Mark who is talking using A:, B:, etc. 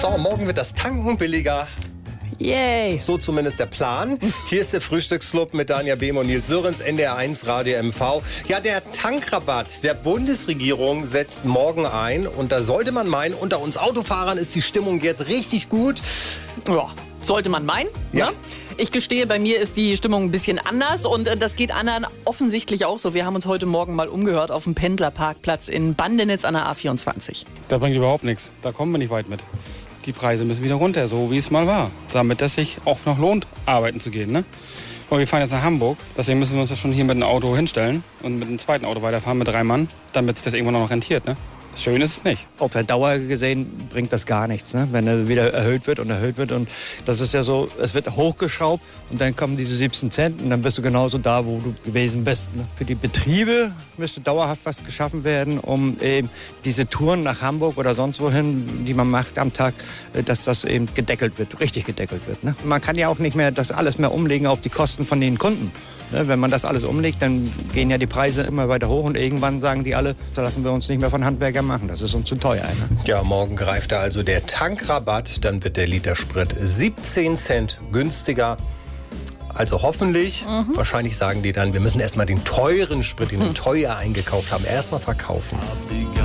A: So, morgen wird das Tanken billiger.
B: Yay!
A: So zumindest der Plan. Hier ist der Frühstücksclub mit Danja Behm und Nils Sörens, NDR1 Radio MV. Ja, der Tankrabatt der Bundesregierung setzt morgen ein. Und da sollte man meinen, unter uns Autofahrern ist die Stimmung jetzt richtig gut.
B: Ja, sollte man meinen.
A: Ja.
B: Ne? Ich gestehe, bei mir ist die Stimmung ein bisschen anders und das geht anderen offensichtlich auch so. Wir haben uns heute Morgen mal umgehört auf dem Pendlerparkplatz in Bandenitz an der A24.
C: Das bringt überhaupt nichts. Da kommen wir nicht weit mit. Die Preise müssen wieder runter, so wie es mal war. Damit es sich auch noch lohnt, arbeiten zu gehen. Ne? Und wir fahren jetzt nach Hamburg. Deswegen müssen wir uns schon hier mit einem Auto hinstellen und mit einem zweiten Auto weiterfahren mit 3 Mann, damit sich das irgendwann noch rentiert. Ne? Schön ist es nicht.
D: Auf der Dauer gesehen bringt das gar nichts, ne? Wenn er wieder erhöht wird. Und das ist ja so, es wird hochgeschraubt und dann kommen diese 17 Cent und dann bist du genauso da, wo du gewesen bist. Ne? Für die Betriebe müsste dauerhaft was geschaffen werden, um eben diese Touren nach Hamburg oder sonst wohin, die man macht am Tag, dass das eben gedeckelt wird, richtig gedeckelt wird. Ne? Man kann ja auch nicht mehr das alles mehr umlegen auf die Kosten von den Kunden. Wenn man das alles umlegt, dann gehen ja die Preise immer weiter hoch und irgendwann sagen die alle, da lassen wir uns nicht mehr von Handwerkern machen, das ist uns zu teuer. Ne?
A: Ja, morgen greift da also der Tankrabatt, dann wird der Liter Sprit 17 Cent günstiger. Also hoffentlich, wahrscheinlich sagen die dann, wir müssen erstmal den teuren Sprit, den wir teuer eingekauft haben, erstmal verkaufen.